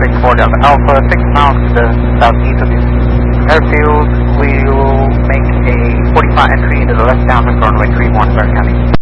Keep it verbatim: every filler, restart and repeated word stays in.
entering for Delta Alpha, six miles to the southeast of the airfield. We will make a forty-five entry into the left down runway three one, Clark County.